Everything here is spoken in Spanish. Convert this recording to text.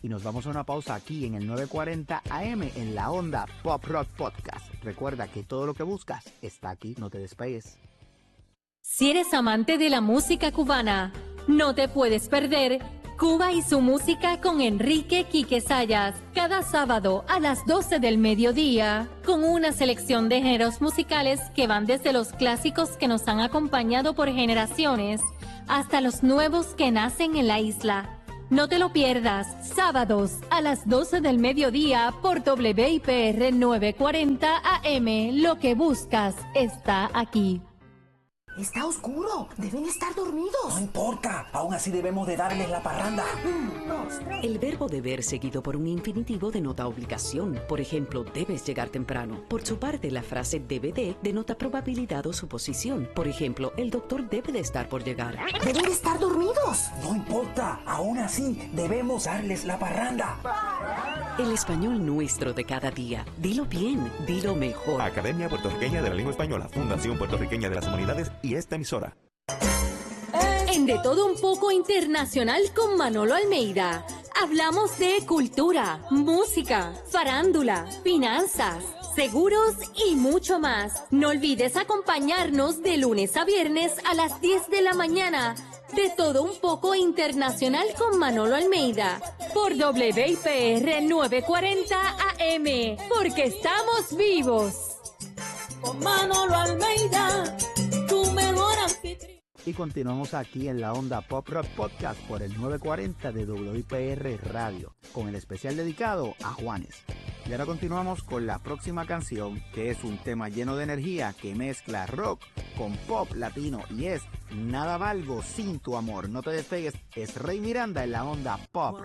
y nos vamos a una pausa aquí en el 940 AM en la Onda Pop Rock Podcast. Recuerda que todo lo que buscas está aquí, no te despegues. Si eres amante de la música cubana, no te puedes perder Cuba y su música con Enrique Quique Sayas, cada sábado a las 12 del mediodía, con una selección de géneros musicales que van desde los clásicos que nos han acompañado por generaciones hasta los nuevos que nacen en la isla. No te lo pierdas, sábados a las 12 del mediodía por WIPR 940 AM. Lo que buscas está aquí. Está oscuro, deben estar dormidos. No importa, aún así debemos de darles la parranda. 1, 2, 3. El verbo deber seguido por un infinitivo denota obligación. Por ejemplo, debes llegar temprano. Por su parte, la frase debe de denota probabilidad o suposición. Por ejemplo, el doctor debe de estar por llegar. Deben de estar dormidos. No importa, aún así debemos darles la parranda. El español nuestro de cada día. Dilo bien, dilo mejor. Academia Puertorriqueña de la Lengua Española, Fundación Puertorriqueña de las Humanidades y esta emisora. En De Todo Un Poco Internacional con Manolo Almeida, hablamos de cultura, música, farándula, finanzas, seguros y mucho más. No olvides acompañarnos de lunes a viernes a las 10 de la mañana. De Todo Un Poco Internacional con Manolo Almeida por WIPR 940 AM, porque estamos vivos. Con Manolo Almeida, tu mejor anfitrión. Y continuamos aquí en la Onda Pop Rock Podcast por el 940 de WIPR Radio, con el especial dedicado a Juanes. Y ahora continuamos con la próxima canción, que es un tema lleno de energía que mezcla rock con pop latino y es Nada Valgo Sin Tu Amor. No te despegues, es Rey Miranda en la Onda Pop Rock.